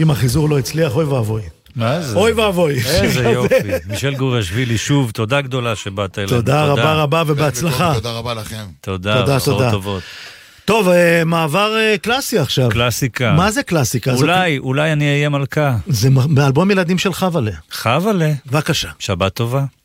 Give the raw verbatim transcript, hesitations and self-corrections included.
אם החיזור לא הצליח, אוי ואבוי. מה זה? אוי ואבוי. איזה יופי. מישל גורשווילי, שוב, תודה גדולה שבאת אלינו. תודה רבה רבה ובהצלחה. תודה רבה לכם. תודה, תודה, תודה. טובות. טוב, מעבר קלאסי עכשיו. קלאסיקה. מה זה קלאסיקה? אולי, אולי אני אהיה מלכה. זה מאלבום ילדים של חבלה. חבלה. בבקשה. שבת טובה.